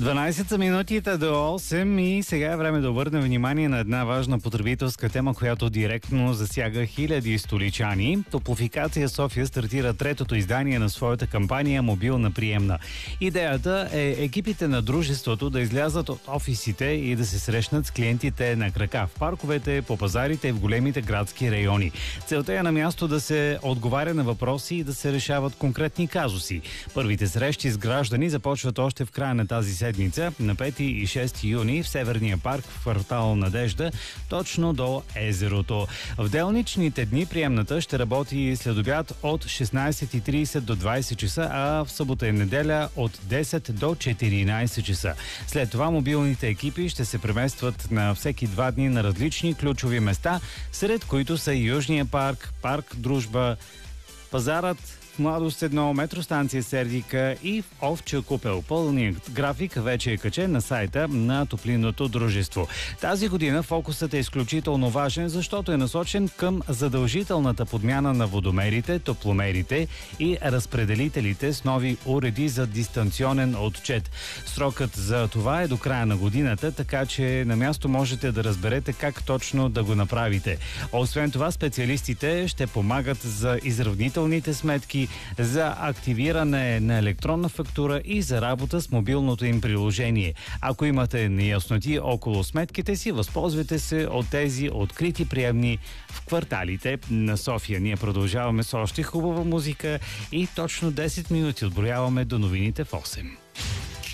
12 са минутите до 8 и сега е време да обърнем внимание на една важна потребителска тема, която директно засяга хиляди столичани. Топлофикация София стартира третото издание на своята кампания "Мобилна приемна". Идеята е екипите на дружеството да излязат от офисите и да се срещнат с клиентите на крака в парковете, по пазарите и в големите градски райони. Целта е на място да се отговаря на въпроси и да се решават конкретни казуси. Първите срещи с граждани започват още в края на тази седмица, на 5 и 6 юни в Северния парк в квартал Надежда, точно до езерото. В делничните дни приемната ще работи следобед от 16:30 до 20 часа, а в събота и неделя от 10 до 14 часа. След това мобилните екипи ще се преместват на всеки 2 дни на различни ключови места, сред които са Южния парк, парк Дружба, пазарът Младост 1, метростанция Сердика и в Овча купел. Пълният график вече е качен на сайта на Топлинното дружество. Тази година фокусът е изключително важен, защото е насочен към задължителната подмяна на водомерите, топломерите и разпределителите с нови уреди за дистанционен отчет. Срокът за това е до края на годината, така че на място можете да разберете как точно да го направите. Освен това, специалистите ще помагат за изравнителните сметки, за активиране на електронна фактура и за работа с мобилното им приложение. Ако имате неясноти около сметките си, възползвайте се от тези открити приемни в кварталите на София. Ние продължаваме с още хубава музика и точно 10 минути отброяваме до новините в 8.